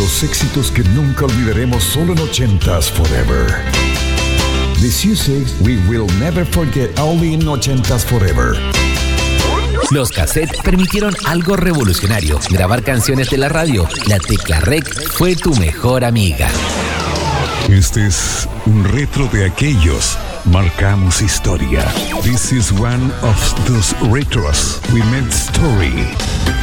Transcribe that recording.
los éxitos que nunca olvidaremos solo en 80s Forever. This music we will never forget only in 80s Forever. Los cassettes permitieron algo revolucionario: grabar canciones de la radio. La tecla rec fue tu mejor amiga. Este es un retro de aquellos. Marcamos historia. This is one of those retros we made story.